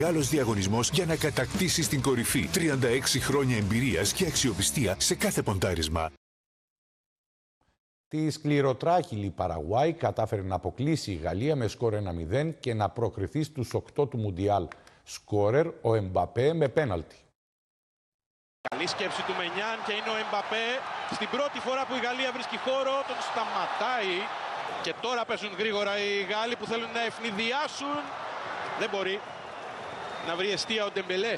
Μεγάλος διαγωνισμός για να κατακτήσεις την κορυφή. 36 χρόνια εμπειρίας και αξιοπιστία σε κάθε ποντάρισμα. Τη σκληροτράχυλη Παραγουάη κατάφερε να αποκλείσει η Γαλλία με σκορ 1-0 και να προκριθεί στους 8 του Μουντιάλ. Σκόρερ ο Εμπαπέ με πέναλτι. Καλή σκέψη του Μενιάν και είναι ο Εμπαπέ. Στην πρώτη φορά που η Γαλλία βρίσκει χώρο, τον σταματάει. Και τώρα παίζουν γρήγορα οι Γάλλοι που θέλουν να ευνηδιάσουν. Δεν μπορεί να βρει εστία ο Ντεμπελέ.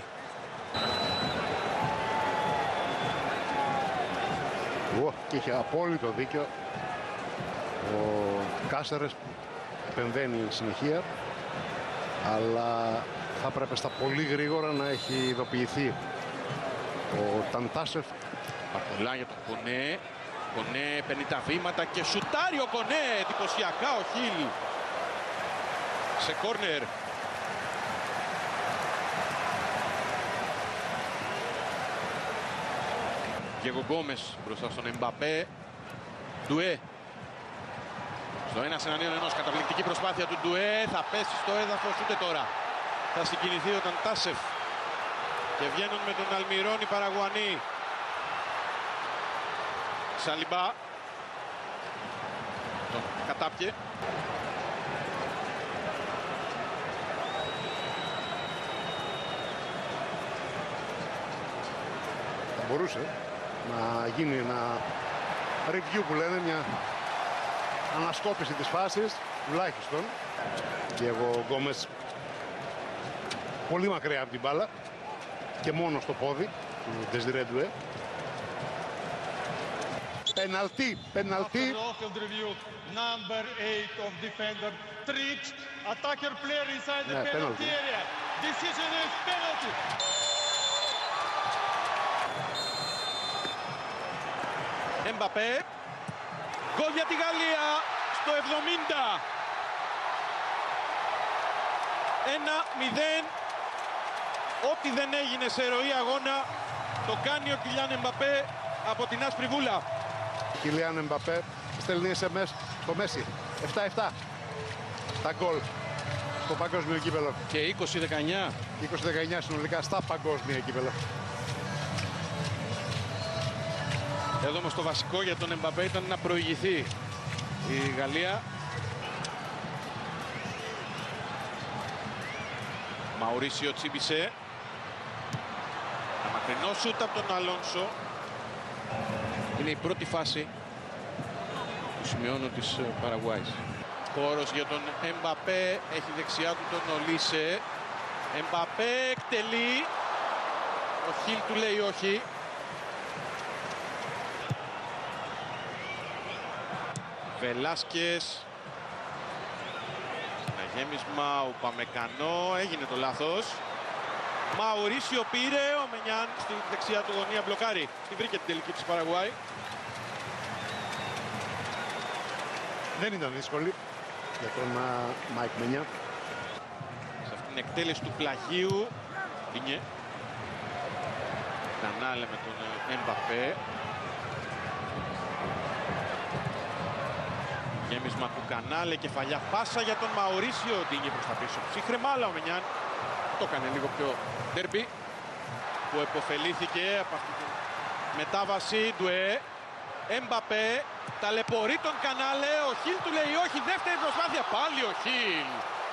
Και είχε απόλυτο δίκιο. Ο Κάσερες επεμβαίνει συνεχεία, αλλά θα πρέπει στα πολύ γρήγορα να έχει ειδοποιηθεί ο Ταντάσεφ. Παρτολά για τον Κονέ. Κονέ παίρνει τα βήματα και σουτάρει ο Κονέ. Εντυπωσιακά ο Χιλ. Σε κόρνερ. Διέγκο Γκόμες μπροστά στον Εμπαπέ. Ντουέ. Στο 1-1, καταπληκτική προσπάθεια του Ντουέ. Θα πέσει στο έδαφος, ούτε τώρα θα συγκινηθεί ο Ταντάσεφ. Και βγαίνουν με τον Αλμιρόν οι Παραγουανοί. Σαλιμπά. Τον κατάπιε. Θα μπορούσε να γίνει ένα review που λένε, μια ανασκόπηση της φάσης, τουλάχιστον. Και εγώ Γκόμες πολύ μακριά από την μπάλα και μόνο στο πόδι του Ντεσιρέ Ντουέ. Πεναλτί, πεναλτί. Number 8 of defender tripped attacker player inside the penalty area. Decision is penalty. Εμπαπέ. Γκολ για τη Γαλλία στο 70. 1-0. Ό,τι δεν έγινε σε ροή αγώνα το κάνει ο Κιλιάν Εμπαπέ από την άσπρη βούλα. Κιλιάν Εμπαπέ στέλνει SMS στο Μέση. 7-7 τα γκολ στο παγκόσμιο κύπελλο. Και 20-19. 20-19 συνολικά στα παγκόσμια κύπελλα. Εδώ όμως το βασικό για τον Εμπαπέ ήταν να προηγηθεί η Γαλλία. Μαουρίσιο Τσίμπισε. Μακρινό σούτ από τον Αλόνσο. Είναι η πρώτη φάση του σημειώνω της Παραγουάης. Χώρος για τον Εμπαπέ. Έχει δεξιά του τον Ολίσε. Εμπαπέ εκτελεί. Ο Χιλ του λέει όχι. Βελάσκες. Ένα γέμισμα, ο Παμεκανό, έγινε το λάθος. Μαουρίσιο πήρε, ο Μενιάν στη δεξιά του γωνία μπλοκάρει. Τη βρήκε την τελική της Παραγουάη. Δεν ήταν δύσκολη για τον Μάικ Μενιάν. Σε αυτήν την εκτέλεση του πλαγίου. Είναι. Κανάλε με τον Εμπαπέ. Γέμισμα του Κανάλε, κεφαλιά πάσα για τον Μαουρίσιο. Ντίνιε προς τα πίσω. Ψύχρεμα, αλλά ο Μενιάν το έκανε λίγο πιο ντέρμπι, που επωφελήθηκε από αυτή τη μετάβαση. Ντουέ, Εμπαπέ, ταλαιπωρεί τον Κανάλε. Ο Χιλ του λέει όχι, δεύτερη προσπάθεια. Πάλι ο Χιλ.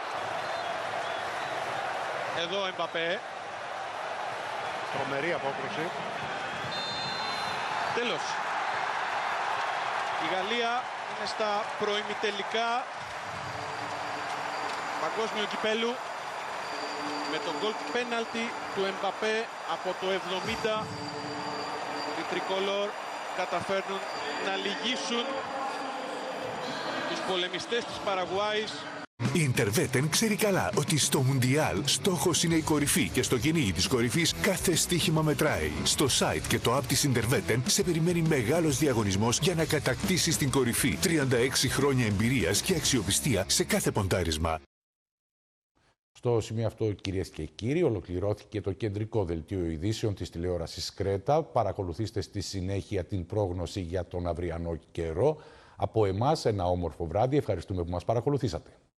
Εδώ ο Εμπαπέ. Τρομερή απόκρουση. Τέλος. Η Γαλλία είναι στα προημιτελικά παγκόσμιου κυπέλου με τον γκολ πέναλτι του Εμπαπέ από το 70. Οι τρικολόρ καταφέρνουν να λυγίσουν τους πολεμιστές της Παραγουάης. Η Interveten ξέρει καλά ότι στο Μουντιάλ στόχος είναι η κορυφή και στο κυνήγι της κορυφής κάθε στοίχημα μετράει. Στο site και το app της Interveten σε περιμένει μεγάλος διαγωνισμός για να κατακτήσεις την κορυφή. 36 χρόνια εμπειρίας και αξιοπιστία σε κάθε ποντάρισμα. Στο σημείο αυτό, κυρίες και κύριοι, ολοκληρώθηκε το κεντρικό δελτίο ειδήσεων της τηλεόρασης Κρέτα. Παρακολουθήστε στη συνέχεια την πρόγνωση για τον αυριανό καιρό. Από εμάς ένα όμορφο βράδυ. Ευχαριστούμε που μας παρακολουθήσατε.